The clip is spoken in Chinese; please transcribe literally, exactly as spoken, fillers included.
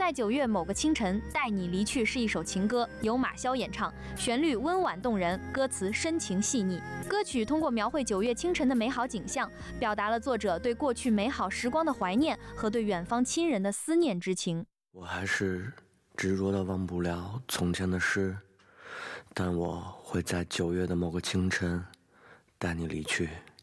在九月某个清晨，带你离去是一首情歌，由马骁演唱，旋律温婉动人，歌词深情细腻。歌曲通过描绘九月清晨的美好景象，表达了作者对过去美好时光的怀念和对远方亲人的思念之情。 我还是执着的忘不了从前的事，但我会在九月的某个清晨带你离去。